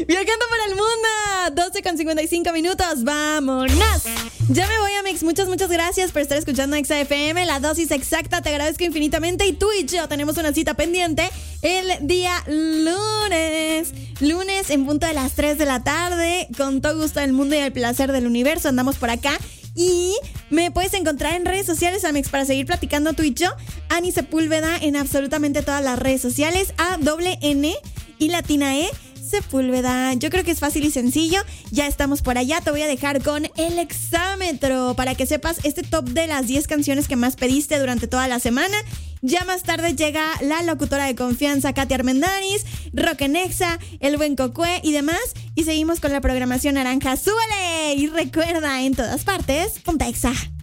Viajando por el mundo, 12:55, vámonos. Ya me voy, Amex. Muchas gracias por estar escuchando Exa FM, la dosis exacta. Te agradezco infinitamente. Y tú y yo tenemos una cita pendiente el día lunes en punto de las 3 de la tarde. Con todo gusto del mundo y el placer del universo andamos por acá. Y me puedes encontrar en redes sociales, Amex, para seguir platicando tú y yo. Ani Sepúlveda en absolutamente todas las redes sociales. ANN y latina E Sepúlveda. Yo creo que es fácil y sencillo. Ya estamos por allá. Te voy a dejar con el exámetro para que sepas este top de las 10 canciones que más pediste durante toda la semana. Ya más tarde llega la locutora de confianza, Katy Armendáriz, Rock en Exa, el buen Cocue y demás. Y seguimos con la programación naranja. ¡Súbele! Y recuerda, en todas partes, ponte Exa.